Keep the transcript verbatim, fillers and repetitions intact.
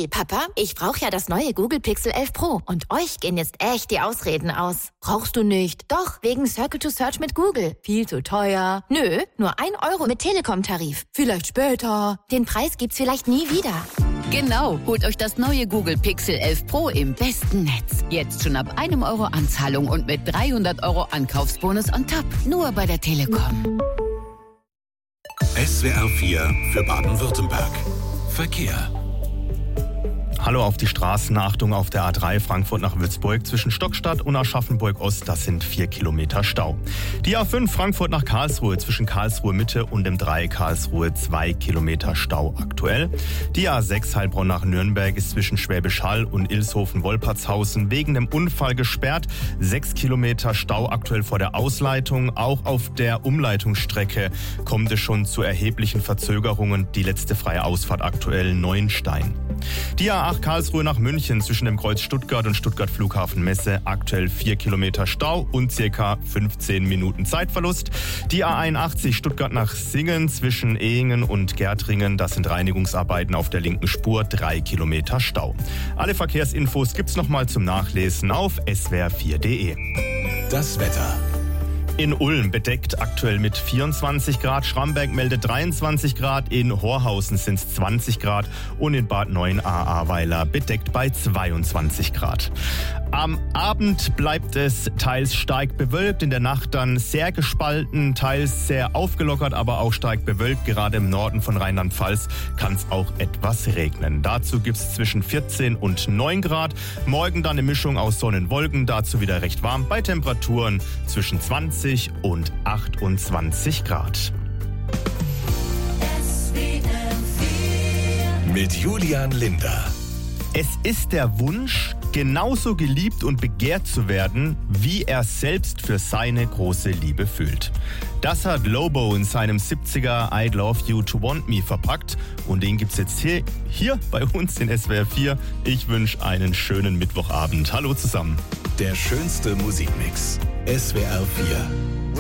Hey Papa, ich brauche ja das neue Google Pixel elf Pro und euch gehen jetzt echt die Ausreden aus. Brauchst du nicht? Doch, wegen Circle to Search mit Google. Viel zu teuer. Nö, nur ein Euro mit Telekom-Tarif. Vielleicht später. Den Preis gibt's vielleicht nie wieder. Genau, holt euch das neue Google Pixel elf Pro im besten Netz. Jetzt schon ab einem Euro Anzahlung und mit dreihundert Euro Ankaufsbonus on top. Nur bei der Telekom. S W R vier für Baden-Württemberg. Verkehr. Hallo auf die Straßen, Achtung auf der A drei Frankfurt nach Würzburg zwischen Stockstadt und Aschaffenburg-Ost, das sind vier Kilometer Stau. Die A fünf Frankfurt nach Karlsruhe zwischen Karlsruhe Mitte und dem Dreieck Karlsruhe zwei Kilometer Stau aktuell. Die A sechs Heilbronn nach Nürnberg ist zwischen Schwäbisch Hall und Ilshofen-Wolpertshausen wegen dem Unfall gesperrt. sechs Kilometer Stau aktuell vor der Ausleitung. Auch auf der Umleitungsstrecke kommt es schon zu erheblichen Verzögerungen. Die letzte freie Ausfahrt aktuell Neuenstein. Die A acht Karlsruhe nach München zwischen dem Kreuz Stuttgart und Stuttgart Flughafen Messe aktuell vier Kilometer Stau und circa fünfzehn Minuten Zeitverlust. Die A einundachtzig Stuttgart nach Singen zwischen Ehingen und Gärtringen, das sind Reinigungsarbeiten auf der linken Spur, drei Kilometer Stau. Alle Verkehrsinfos gibt's nochmal zum Nachlesen auf s w r vier punkt d e. Das Wetter. In Ulm bedeckt aktuell mit vierundzwanzig Grad, Schramberg meldet dreiundzwanzig Grad, in Horhausen sind es zwanzig Grad und in Bad Neuenahr-Ahrweiler bedeckt bei zweiundzwanzig Grad. Am Abend bleibt es teils stark bewölkt, in der Nacht dann sehr gespalten, teils sehr aufgelockert, aber auch stark bewölkt. Gerade im Norden von Rheinland-Pfalz kann es auch etwas regnen. Dazu gibt es zwischen vierzehn und neun Grad. Morgen dann eine Mischung aus Sonne und Wolken, dazu wieder recht warm bei Temperaturen zwischen zwanzig und achtundzwanzig Grad. Mit Julian Linder. Es ist der Wunsch, genauso geliebt und begehrt zu werden, wie er selbst für seine große Liebe fühlt. Das hat Lobo in seinem siebziger I'd Love You to Want Me verpackt und den gibt's jetzt hier, hier bei uns in S W R vier. Ich wünsche einen schönen Mittwochabend. Hallo zusammen. Der schönste Musikmix. S W R vier.